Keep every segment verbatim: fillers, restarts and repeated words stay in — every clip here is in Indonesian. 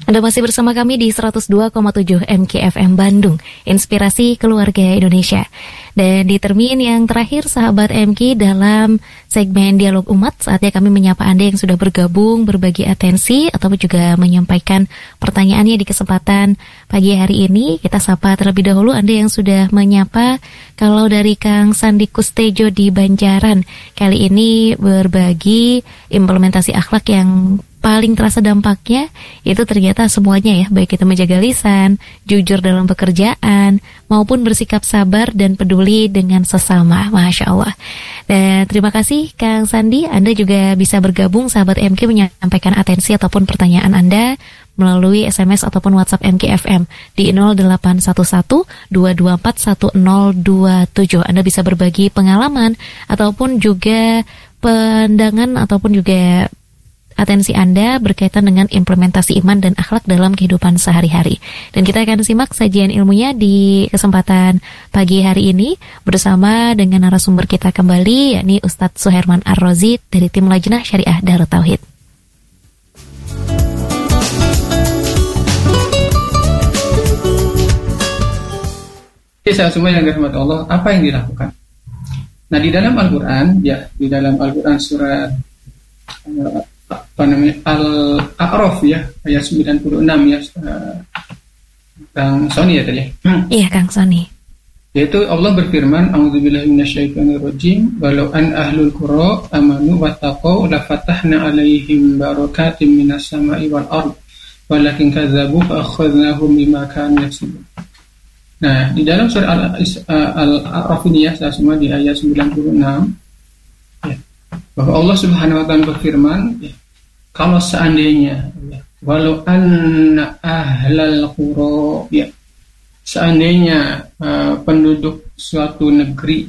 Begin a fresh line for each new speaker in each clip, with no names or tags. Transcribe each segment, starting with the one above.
Anda masih bersama kami di seratus dua koma tujuh M K F M Bandung, Inspirasi Keluarga Indonesia. Dan di termin yang terakhir, sahabat M K, dalam segmen Dialog Umat, saatnya kami menyapa Anda yang sudah bergabung, berbagi atensi, atau juga menyampaikan pertanyaannya di kesempatan pagi hari ini. Kita sapa terlebih dahulu Anda yang sudah menyapa. Kalau dari Kang Sandi Kustejo di Banjaran, kali ini berbagi implementasi akhlak yang paling terasa dampaknya itu ternyata semuanya ya, baik itu menjaga lisan, jujur dalam pekerjaan, maupun bersikap sabar dan peduli dengan sesama. Masya Allah. Dan terima kasih Kang Sandi, Anda juga bisa bergabung sahabat M K menyampaikan atensi ataupun pertanyaan Anda melalui S M S ataupun WhatsApp M K F M di nol delapan satu satu dua dua empat satu nol dua tujuh. Anda bisa berbagi pengalaman ataupun juga pandangan ataupun juga atensi Anda berkaitan dengan implementasi iman dan akhlak dalam kehidupan sehari-hari. Dan kita akan simak sajian ilmunya di kesempatan pagi hari ini bersama dengan narasumber kita kembali, yakni Ustadz Suherman Ar-Razi dari tim Lajnah Syariah Darut Tauhid.
Saya semua yang dirahmati Allah, apa yang dilakukan? Nah, di dalam Al-Quran, ya, di dalam Al-Quran surat uh, apa namanya Al-A'raf ya ayat sembilan puluh enam ya, uh, Kang Sony ya tadi ya. Hmm.
Iya Kang Sony.
Yaitu Allah berfirman, A'udzubillahi minasyaitonirrajim, walau an ahlul qura amanu wattaqau la fatahna 'alaihim barakatim minas sama'i wal ard walakin kadzabu fa akhadnahum bima kanu yaksibun. Nah, di dalam surah Al-A'raf ini ya, saya semua di ayat sembilan puluh enam ya, bahwa Allah Subhanahu wa taala berfirman, ya, kalau seandainya ya, walau anna ahlal qura ya, seandainya uh, penduduk suatu negeri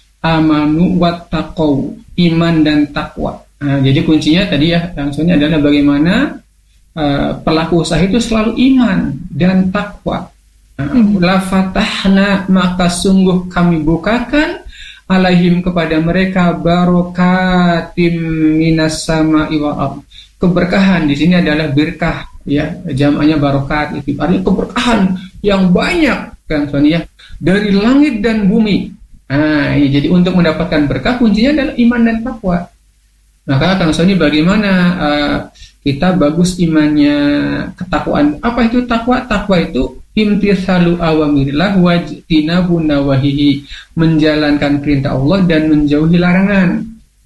amanu wattaqau, iman dan takwa. Nah, jadi kuncinya tadi ya langsungnya adalah bagaimana uh, pelaku usaha itu selalu iman dan takwa. Hmm. La fatahna, maka sungguh kami bukakan alaihim kepada mereka barokatim minas sama'i wal ardh. Keberkahan di sini adalah berkah ya, jamaknya barokat itu artinya keberkahan yang banyak kan Sonia dari langit dan bumi. Nah, ya, jadi untuk mendapatkan berkah kuncinya adalah iman dan takwa. Maka Kang Sony bagaimana uh, kita bagus imannya, ketakwaan. Apa itu takwa? Takwa itu imtithalu awamirillah wajtinabu nawahihi, menjalankan perintah Allah dan menjauhi larangan.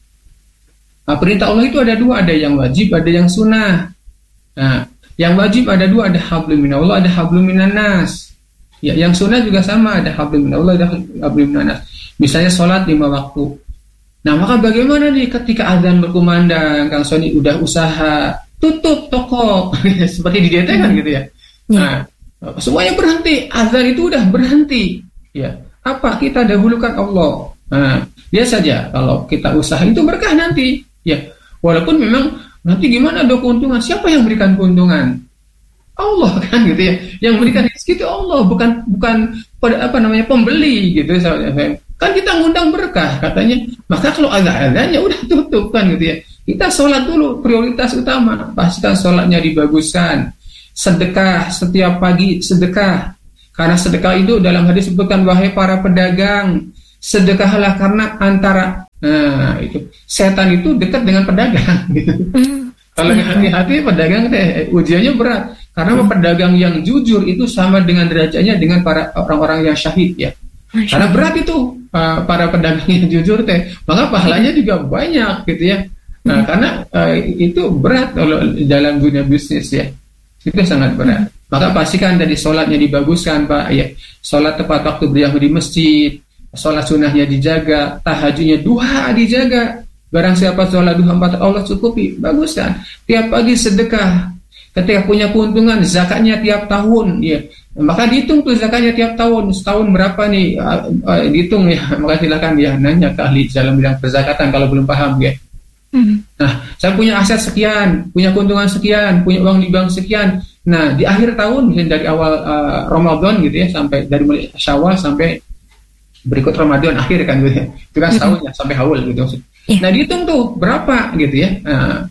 Nah, perintah Allah itu ada dua, ada yang wajib, ada yang sunnah. Nah, yang wajib ada dua, ada hablum minallah, ada hablum minannas. Ya, yang sunnah juga sama, ada hablum minallah, ada hablum minannas. Misalnya sholat lima waktu. Nah, maka bagaimana nih ketika azan berkumandang, Kang Sony udah usaha, tutup toko, seperti di D T kan gitu ya. Nah, semuanya berhenti, azan itu udah berhenti. Ya, apa kita dahulukan Allah? Nah, biasa saja kalau kita usaha itu berkah nanti. Ya, walaupun memang nanti gimana ada keuntungan? Siapa yang berikan keuntungan? Allah kan gitu ya. Yang berikan rezeki itu Allah, bukan bukan pada apa namanya pembeli gitu. Kan kita ngundang berkah katanya. Maka kalau azan-azannya udah tutup kan gitu ya. Kita sholat dulu, prioritas utama. Pastikan sholatnya dibaguskan. Sedekah setiap pagi, sedekah. Karena sedekah itu dalam hadis disebutkan, wahai para pedagang, sedekahlah karena antara, nah itu setan itu dekat dengan pedagang gitu. Mm. Kalau hati-hati pedagang teh ujiannya berat. Karena mm. pedagang yang jujur itu sama dengan derajatnya dengan para orang-orang yang syahid ya. Masya. Karena berat itu uh, para pedagang yang jujur teh, maka pahalanya juga banyak gitu ya. Nah, mm. karena uh, itu berat kalau dalam dunia bisnis ya. Itu sangat berat. Hmm. Maka pastikan dari sholatnya dibaguskan Pak ya. Sholat tepat waktu beribadah di masjid, sholat sunnahnya dijaga, tahajudnya duha dijaga. Barang siapa sholat duha empat Allah cukupi, baguskan. Tiap pagi sedekah. Ketika punya keuntungan, zakatnya tiap tahun ya. Maka dihitung tuh zakatnya tiap tahun. Setahun berapa nih? Uh, uh, dihitung ya. Maka silakan ya nanya ke ahli dalam bidang perzakatan kalau belum paham ya. Hmm. Nah, saya punya aset sekian, punya keuntungan sekian, punya uang di bank sekian. Nah, di akhir tahun, misalnya dari awal uh, Ramadan gitu ya, sampai dari mulai Syawal sampai berikut Ramadan akhir kan gitu ya. Itu kan setahun ya, sampai haul gitu. Yeah. Nah, dihitung tuh berapa gitu ya. Nah,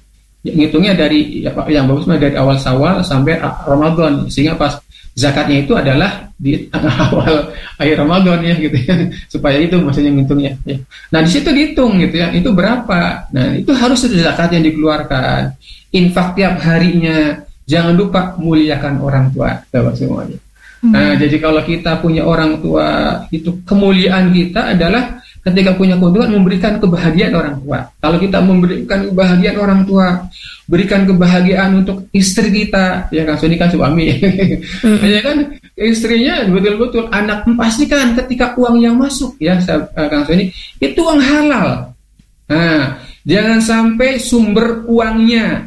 ngitungnya dari ya, yang bagus mah dari awal Syawal sampai Ramadan, sehingga pas zakatnya itu adalah di awal akhir Ramadan ya gitu ya, supaya itu maksudnya ngitungnya ya. Nah di situ dihitung gitu ya, itu berapa. Nah itu harus ada zakat yang dikeluarkan. Infak tiap harinya, jangan lupa muliakan orang tua, Bapak semuanya. Hmm. Nah jadi kalau kita punya orang tua, itu kemuliaan kita adalah ketika punya keuntungan memberikan kebahagiaan orang tua. Kalau kita memberikan kebahagiaan orang tua, berikan kebahagiaan untuk istri kita, ya kan, ini kan suami, mm-hmm. ya kan, istrinya betul-betul anak, pastikan ketika uang yang masuk, ya Kang Sony, itu uang halal. Nah, jangan sampai sumber uangnya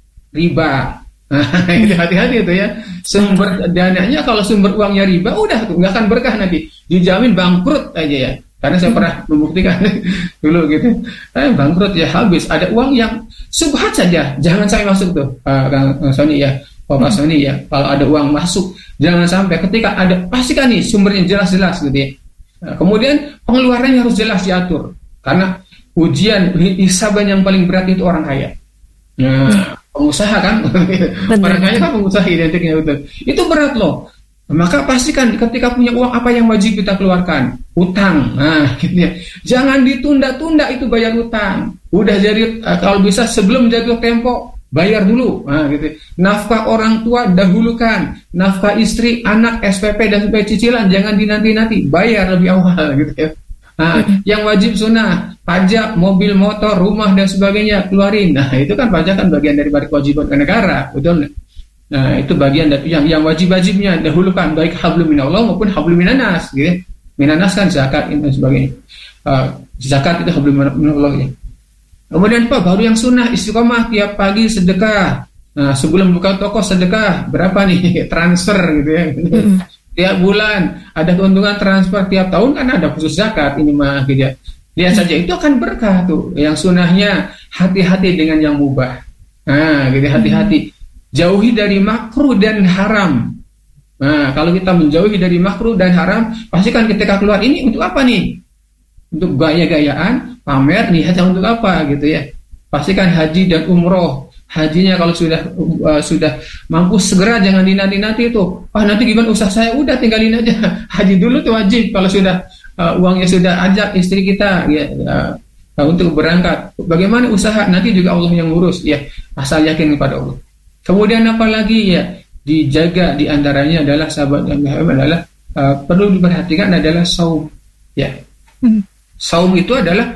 riba. Nah, itu hati-hati itu ya. Sumber dananya kalau sumber uangnya riba, udah tuh nggak akan berkah nanti, dijamin bangkrut aja ya. Karena saya pernah membuktikan dulu gitu, eh, bangkrut ya habis. Ada uang yang subhat saja, jangan sampai masuk tuh, uh, Kang Sony ya, Bapak hmm. Sony ya. Kalau ada uang masuk, jangan sampai. Ketika ada, pastikan nih sumbernya jelas-jelas gitu ya. Nah, kemudian pengeluarannya harus jelas diatur, karena ujian hisaban yang paling berat itu orang kaya. Nah, hmm. pengusaha kan, orang kaya kan pengusaha identiknya betul. Itu berat loh. Maka pastikan ketika punya uang apa yang wajib kita keluarkan? Utang. Nah, gitu ya. Jangan ditunda-tunda itu bayar utang. Udah jadi kalau bisa sebelum jatuh tempo bayar dulu. Nah, gitu. Nafkah orang tua dahulukan. Nafkah istri, anak, S P P dan sampai cicilan jangan dinanti-nanti, bayar lebih awal gitu ya. Nah, yang wajib sunnah, pajak, mobil, motor, rumah dan sebagainya keluarin. Nah, itu kan pajak kan bagian dari kewajiban ke negara, betul nggak? Nah itu bagian dari yang yang wajib-wajibnya dahulukan, baik hablum minallah maupun hablum minanas gitu. Minanas kan zakat dan sebagainya. Uh, zakat itu hablum minallah ya. Kemudian apa? Baru yang sunnah, istiqomah tiap pagi sedekah. Nah, sebelum buka toko sedekah berapa nih? Transfer gitu ya. Mm-hmm. Tiap bulan ada keuntungan transfer, tiap tahun kan ada khusus zakat ini mah gitu ya. Lihat saja itu akan berkah tuh. Yang sunnahnya hati-hati dengan yang mubah. Nah, gitu hati-hati. Jauhi dari makruh dan haram. Nah, kalau kita menjauhi dari makruh dan haram, pastikan ketika keluar ini untuk apa nih? Untuk gaya-gayaan, pamer, niatnya untuk apa gitu ya. Pastikan haji dan umroh. Hajinya kalau sudah uh, sudah mampu segera, jangan dinanti-nanti itu. Ah nanti gimana usaha saya, udah tinggalin aja. Haji dulu tuh wajib kalau sudah uh, uangnya sudah ajak istri kita ya, uh, uh, untuk berangkat. Bagaimana usaha nanti juga Allah yang ngurus ya. Asal yakin kepada Allah. Kemudian apalagi ya dijaga diantaranya adalah sahabat yang adalah uh, perlu diperhatikan adalah saum ya. Hmm. Saum itu adalah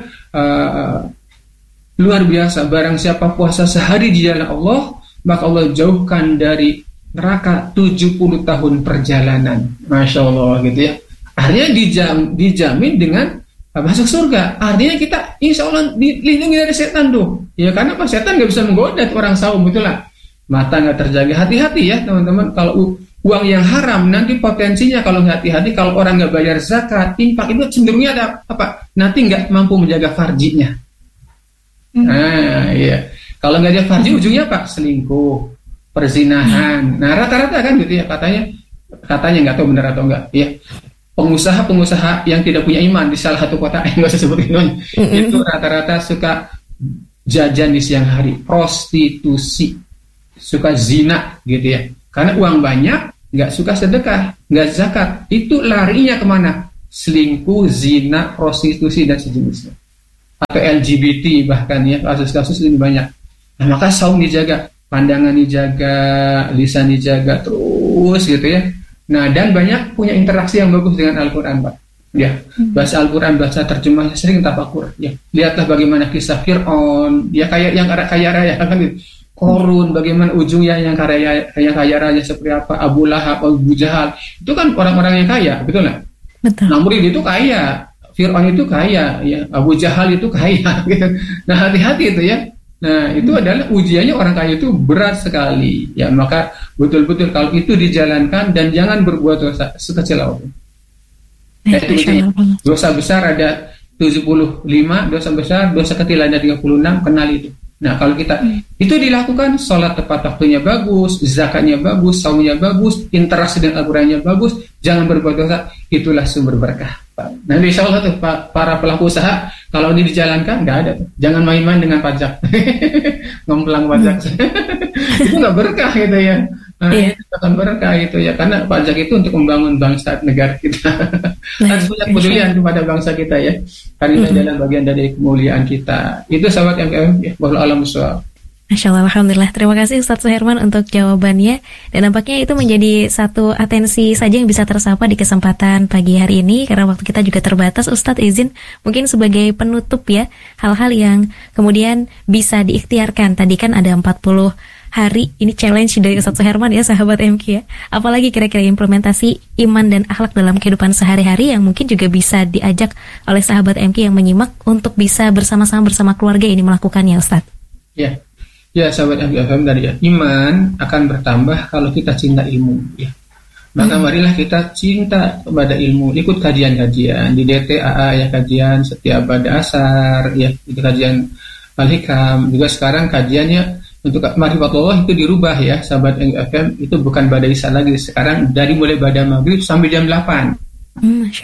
uh, luar biasa. Barang siapa puasa sehari di jalan Allah, maka Allah jauhkan dari neraka tujuh puluh tahun perjalanan. Masya Allah gitu ya. Artinya dijam, dijamin dengan uh, masuk surga. Artinya kita insya Allah dilindungi dari setan tuh. Ya karena apa? Setan nggak bisa menggoda orang saum, betul lah. Mata nggak terjaga, hati-hati ya teman-teman. Kalau uang yang haram nanti potensinya kalau nggak hati-hati, kalau orang nggak bayar zakat, infak itu cenderungnya ada apa? Nanti nggak mampu menjaga farjinya. Hmm. Nah, iya. Kalau nggak ada farji ujungnya apa? Selingkuh, perzinahan. Hmm. Nah, rata-rata kan gitu ya katanya. Katanya nggak tahu benar atau enggak. Ya. Pengusaha-pengusaha yang tidak punya iman di salah satu kota, nggak usah sebut itu, hmm. itu rata-rata suka jajan di siang hari, prostitusi. Suka zina gitu ya, karena uang banyak, nggak suka sedekah, nggak zakat, itu larinya kemana? Selingkuh, zina, prostitusi dan sejenisnya, atau L G B T bahkan ya, kasus-kasus ini banyak. Nah, maka saum dijaga, pandangan dijaga, lisan dijaga terus gitu ya. Nah dan banyak punya interaksi yang bagus dengan Al-Quran Pak ya, bahasa Al-Quran, bahasa terjemah, sering tafakur ya. Lihatlah bagaimana kisah Fir'aun ya, kayak yang kaya raya kan gitu. Korun, bagaimana ujungnya yang kaya yang kaya raya seperti apa, Abu Lahab, Abu Jahal, itu kan orang-orang yang kaya, betul nggak? Betul. Namrud itu kaya, Fir'aun itu kaya, ya Abu Jahal itu kaya, gitu. Nah hati-hati itu ya. Nah itu hmm. adalah ujiannya orang kaya itu berat sekali, ya maka betul-betul kalau itu dijalankan dan jangan berbuat dosa sekecil apapun. Ya, itu dosa besar ada tujuh puluh lima, dosa besar, dosa kecil ada tiga puluh enam, kenal itu. Nah kalau kita hmm. itu dilakukan, sholat tepat waktunya bagus, zakatnya bagus, saumnya bagus, interaksi dengan Al-Qurannya bagus, jangan berbuat dosa, itulah sumber berkah. Nah, insya Allah tuh para pelaku usaha kalau ini dijalankan nggak ada tuh. Jangan main-main dengan pajak, ngemplang pajak, itu nggak berkah gitu ya. Nah, yeah. Itu akan berkah itu ya, karena pajak itu untuk membangun bangsa negara kita. Harus punya kepedulian kepada bangsa kita ya, karena itu adalah bagian dari kemuliaan kita. Itu sahabat M K F M ya, wallahu a'lam bishawab.
Masya Allah, Alhamdulillah. Terima kasih Ustadz Suherman untuk jawabannya. Dan nampaknya itu menjadi satu atensi saja yang bisa tersapa di kesempatan pagi hari ini, karena waktu kita juga terbatas. Ustadz izin mungkin sebagai penutup ya, hal-hal yang kemudian bisa diikhtiarkan. Tadi kan ada empat puluh hari, ini challenge dari Ustadz Suherman ya, sahabat M K ya. Apalagi kira-kira implementasi iman dan akhlak dalam kehidupan sehari-hari yang mungkin juga bisa diajak oleh sahabat M K yang menyimak untuk bisa bersama-sama bersama keluarga ini melakukannya, Ustadz.
Ya. Ya, sahabat M K F M tadi ya, iman akan bertambah kalau kita cinta ilmu ya. Maka marilah kita cinta kepada ilmu, ikut kajian-kajian di D T A A ya, kajian setiap pada asar ya, itu kajian Al-Hikam. Juga sekarang kajiannya untuk Ma'rifatullah itu dirubah ya, sahabat M K F M, itu bukan pada isya lagi, sekarang dari mulai pada maghrib sampai jam delapan.
Hmm,